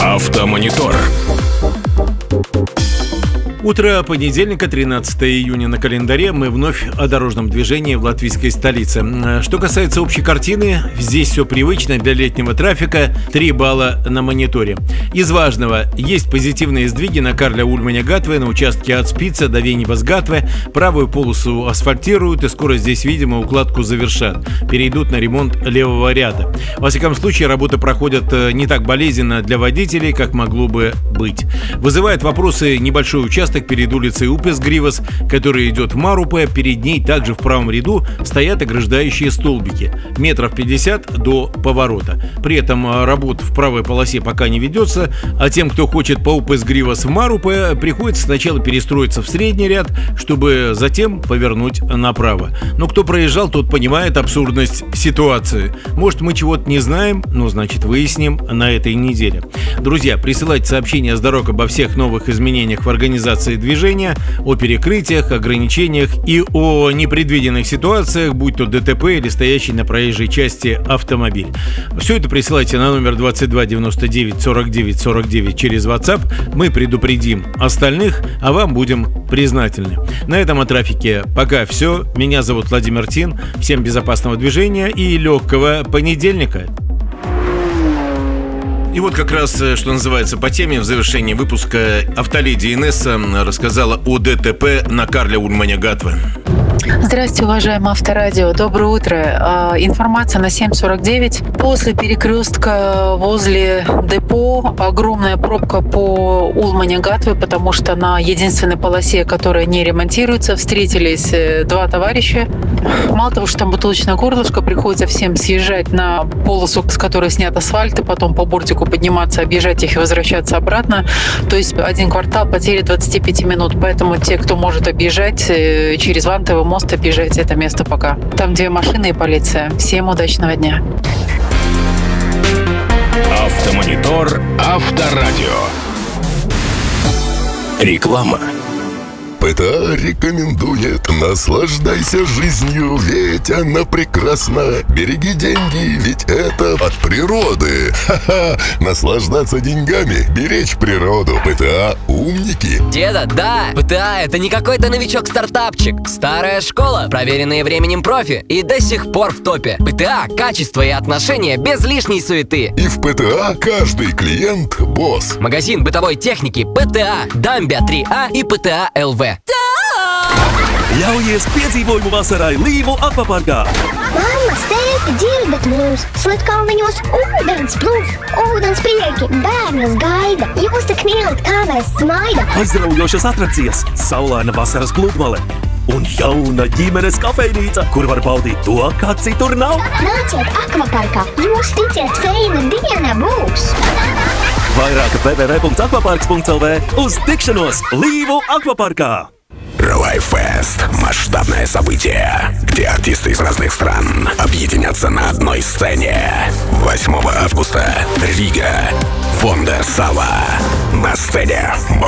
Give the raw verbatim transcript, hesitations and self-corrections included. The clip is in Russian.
Автомонитор. Утро понедельника, тринадцатого июня на календаре. Мы вновь о дорожном движении в латвийской столице. Что касается общей картины, здесь все привычно для летнего трафика. три балла на мониторе. Из важного: есть позитивные сдвиги на Карля Ульманя-Гатве, на участке от Спица до Венибас-Гатве. Правую полосу асфальтируют, и скоро здесь, видимо, укладку завершат. Перейдут на ремонт левого ряда. Во всяком случае, работы проходят не так болезненно для водителей, как могло бы быть. Вызывает вопросы небольшой участок перед улицей Упес-Гривас, который идет в Марупе. Перед ней также в правом ряду стоят ограждающие столбики. Метров пятьдесят до поворота. При этом работ в правой полосе пока не ведется, а тем, кто хочет по Упес-Гривас в Марупе, приходится сначала перестроиться в средний ряд, чтобы затем повернуть направо. Но кто проезжал, тот понимает абсурдность ситуации. Может, мы чего-то не знаем, но значит выясним на этой неделе. Друзья, присылайте сообщения с дорог обо всех новых изменениях в организации движения, о перекрытиях, ограничениях и о непредвиденных ситуациях, будь то ДТП или стоящий на проезжей части автомобиль. Все это присылайте на номер двадцать два девяносто девять сорок девять сорок девять через WhatsApp. Мы предупредим остальных, а вам будем признательны. На этом о трафике пока все. Меня зовут Владимир Тин. Всем безопасного движения и легкого понедельника. И вот как раз, что называется, по теме, в завершении выпуска автоледи Инесса рассказала о ДТП на Карля Ульманя-Гатве. Здравствуйте, уважаемое Авторадио. Доброе утро. Информация на семь сорок девять. После перекрестка возле депо огромная пробка по Ульманя-Гатве, потому что на единственной полосе, которая не ремонтируется, встретились два товарища. Мало того, что там бутылочное горлышко, приходится всем съезжать на полосу, с которой снят асфальт, и потом по бортику подниматься, объезжать их и возвращаться обратно. То есть один квартал потери двадцать пять минут. Поэтому те, кто может объезжать через Вантовый мост, объезжайте это место пока. Там две машины и полиция. Всем удачного дня. Автомонитор. Авторадио. Реклама. ПТА рекомендует: наслаждайся жизнью, ведь она прекрасна. Береги деньги, ведь это от природы. Ха-ха, наслаждаться деньгами, беречь природу. ПТА умники. Деда, да, ПТА — это не какой-то новичок-стартапчик. Старая школа, проверенные временем профи и до сих пор в топе. ПТА — качество и отношения без лишней суеты. И в ПТА каждый клиент — босс. Магазин бытовой техники ПТА, Дамбя три А и ПТА ЛВ. Ļaujies piedzīvojumu vasarai Līvu akvaparkā. Mammas, tēti, dzirdat mūs! Slatkalniņos ūdens plūs, ūdens prieki, bērnus gaida. Jūs tik mīlat, kā mēs smaidam. Aizraujošas atrakcijas, saulaina vasaras pludmale un jauna ģimenes kafejnīca, kur var baudīt to, kā citur nav. Nāciet akvaparkā, jūs ticiet, feina diena būs! Vairāk w w w punkts akvaparks punkts l v. Uz tikšanos Līvu akvaparkā! Релайфест – масштабное событие, где артисты из разных стран объединятся на одной сцене. восьмого августа. Рига. Фонда Сала. На сцене